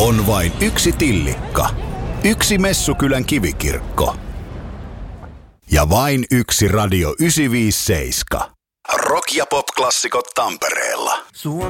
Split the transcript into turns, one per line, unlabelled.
On vain yksi Tillikka, yksi Messukylän kivikirkko ja vain yksi Radio 957. Rock- ja pop-klassikot Tampereella.